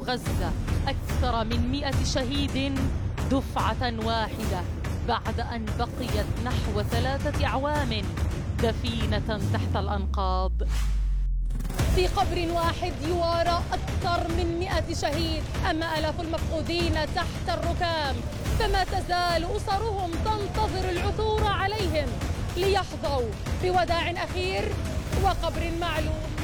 غزة أكثر من 100 شهيد دفعة واحدة بعد أن بقيت نحو 3 أعوام دفينة تحت الأنقاض. في قبر واحد يوارى أكثر من 100 شهيد، أما آلاف المفقودين تحت الركام، فما تزال أسرهم تنتظر العثور عليهم ليحظوا بوداع أخير وقبر معلوم.